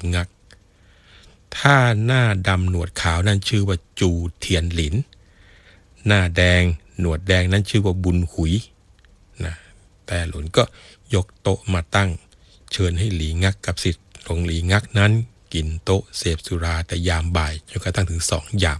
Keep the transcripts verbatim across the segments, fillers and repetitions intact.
งักถ้าหน้าดำหนวดขาวนั่นชื่อว่าจูเทียนหลินหน้าแดงหนวดแดงนั้นชื่อว่าบุญหุยนะแต่หลุนก็ยกโต๊ะมาตั้งเชิญให้หลีงักกับศิษย์ของหลีงักนั้นกินโต๊ะเสพสุราแต่ยามบ่ายจนกระทั่งถึงสองยาม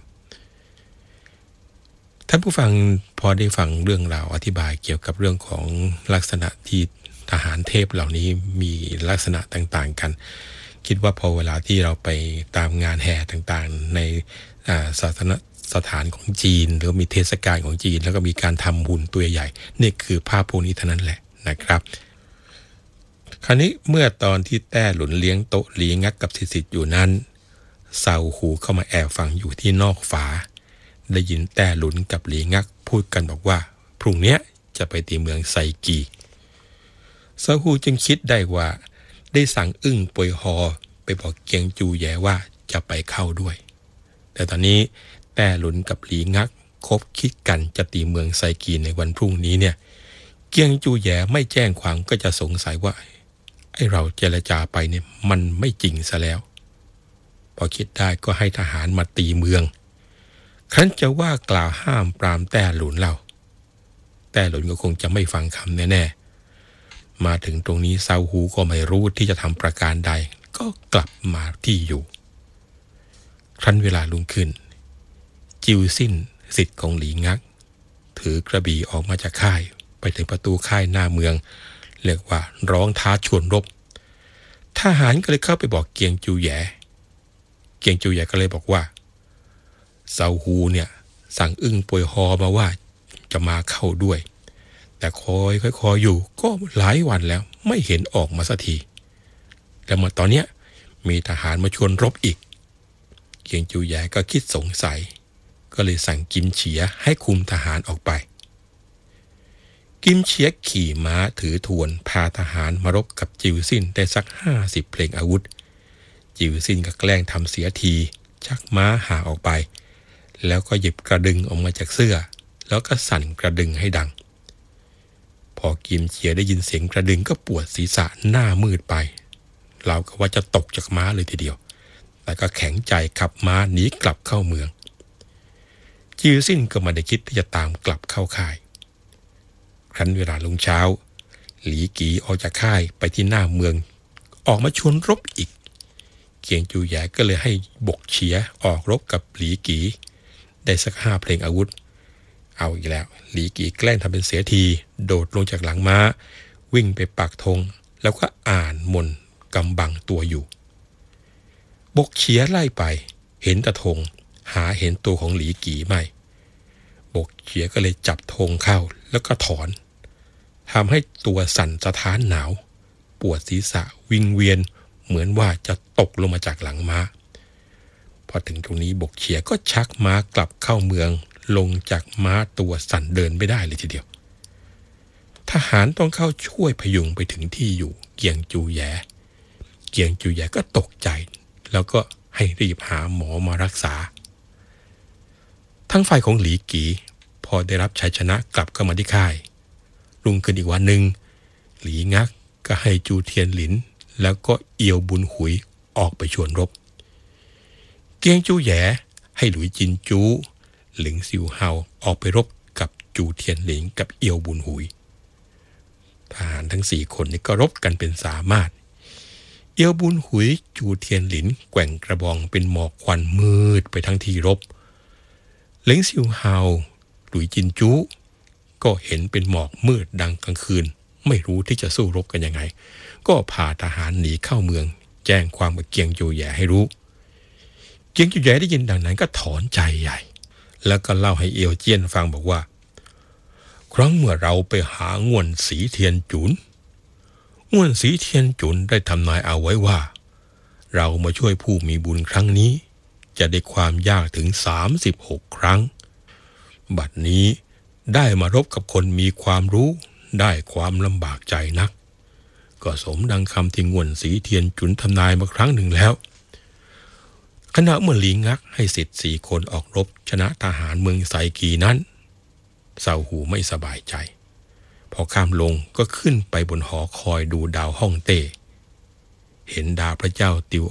ท่านผู้ฟังพอได้ฟังเรื่องราวอธิบายเกี่ยวกับเรื่องของลักษณะที่ทหารเทพเหล่านี้มีลักษณะต่างๆกันคิดว่าพอเวลาที่เราไปตามงานแห่ต่างๆในศาสนสถานของจีนหรือมีเทศกาลของจีนแล้วก็มีการทำหุ่นตัวใหญ่นี่คือภาพพวกนี้เท่านั้นแหละนะครับคราวนี้เมื่อตอนที่แต้หลุนเลี้ยงโต๊ะหลีงักกับศิษย์อยู่นั้นเซาหูเข้ามาแอบฟังอยู่ที่นอกฝาได้ยินแต้หลุนกับหลีงักพูดกันบอกว่าพรุ่งนี้จะไปตีเมืองไซกีเซาหูจึงคิดได้ว่าได้สั่งอึ้งป่วยฮอไปบอกเกียงจูแย่ว่าจะไปเข้าด้วยแต่ตอนนี้แต้หลุนกับหลีงักคบคิดกันจะตีเมืองไซกีในวันพรุ่งนี้เนี่ยเกียงจูแย่ไม่แจ้งความก็จะสงสัยว่าไอ้เราเจรจาไปเนี่ยมันไม่จริงซะแล้วพอคิดได้ก็ให้ทหารมาตีเมืองครั้นจะว่ากล่าวห้ามปรามแต้หลุนเราแต้หลุนก็คงจะไม่ฟังคำแน่ๆมาถึงตรงนี้เซาหูก็ไม่รู้ที่จะทำประการใดก็กลับมาที่อยู่ครั้นเวลารุ่งขึ้นจิวซินศิษย์ของหลีงักถือกระบี่ออกมาจากค่ายไปถึงประตูค่ายหน้าเมืองเรียกว่าร้องท้าชวนรบทหารก็เลยเข้าไปบอกเกียงจูแย่เกียงจูแย่ก็เลยบอกว่าเซาฮูเนี่ยสั่งอึ้งป่วยฮอมาว่าจะมาเข้าด้วยแต่คอยค่อยคอยอยู่ก็หลายวันแล้วไม่เห็นออกมาสักทีแล้วมาตอนเนี้ยมีทหารมาชวนรบอีกเกียงจูแย่ก็คิดสงสัยก็เลยสั่งกิมเฉียให้คุมทหารออกไปกิมเฉียขี่ม้าถือทวนพาทหารมารบกับจิวซินได้สักห้าสิบเพลงอาวุธจิวซินก็แกล้งทำเสียทีชักม้าห่างออกไปแล้วก็หยิบกระดึงออกมาจากเสื้อแล้วก็สั่นกระดึงให้ดังพอกิมเฉียได้ยินเสียงกระดึงก็ปวดศีรษะหน้ามืดไปเราก็ว่าจะตกจากม้าเลยทีเดียวแต่ก็แข็งใจขับม้าหนีกลับเข้าเมืองจิวซินก็ไม่ได้คิดที่จะตามกลับเข้าค่ายครั้นเวลาลงเช้าหลีกีออกจากค่ายไปที่หน้าเมืองออกมาชวนรบอีกเกียงจูแย่ก็เลยให้บกเฉียออกรบกับหลีกีได้สักห้าเพลงอาวุธเอาอีกแล้วหลีกีแกล้งทำเป็นเสียทีโดดลงจากหลังม้าวิ่งไปปักธงแล้วก็อ่านมนต์กำบังตัวอยู่บกเฉียไล่ไปเห็นแต่ธงหาเห็นตัวของหลีกีไม่บกเฉียก็เลยจับธงเข้าแล้วก็ถอนทำให้ตัวสั่นสะท้านหนาวปวดศีรษะวิงเวียนเหมือนว่าจะตกลงมาจากหลังม้าพอถึงตรงนี้บกเฉียก็ชักม้ากลับเข้าเมืองลงจากม้าตัวสั่นเดินไม่ได้เลยทีเดียวทหารต้องเข้าช่วยพยุงไปถึงที่อยู่เกียงจูแย่เกียงจูแย่ก็ตกใจแล้วก็ให้รีบหาหมอมารักษาทั้งฝ่ายของหลีกีพอได้รับชัยชนะกลับเข้ามาที่ค่ายรุ่งขึ้นอีกวันหนึ่งหลีงักก็ให้จูเทียนหลินแล้วก็เอียวบุญหุยออกไปชวนรบเกียงจูแย่ให้หลุยจินจูหลิงซิวเฮาออกไปรบกับจูเทียนหลินกับเอียวบุญหุยทหารทั้งสี่คนนี้ก็รบกันเป็นสามารถเอียวบุญหุยจูเทียนหลินแกว่งกระบองเป็นหมอกควันมืดไปทั้งที่รบหลิงซิวเฮาหลุยจินจูก็เห็นเป็นหมอกมืดดังกลางคืนไม่รู้ที่จะสู้รบกันยังไงก็พาทหารหนีเข้าเมืองแจ้งความกับเกียงจูแย่ให้รู้เกียงจูแย่ได้ยินดังนั้นก็ถอนใจใหญ่แล้วก็เล่าให้เอียวเจี้ยนฟังบอกว่าครั้งเมื่อเราไปหาง่วนสีเทียนจุนง่วนสีเทียนจุนได้ทำนายเอาไว้ว่าเรามาช่วยผู้มีบุญครั้งนี้จะได้ความยากถึงสามสิบหกครั้งบัดนี้ได้มารบกับคนมีความรู้ได้ความลำบากใจนักก็สมดังคำที่ง่วนสีเทียนจุนทำนายมาครั้งหนึ่งแล้วขณะเมื่อหลีงักให้ศิษย์สี่คนออกรบชนะทหารเมืองไซกีนั้นเซาหูไม่สบายใจพอข้ามลงก็ขึ้นไปบนหอคอยดูดาวฮ่องเต้เห็นดาวพระเจ้าติว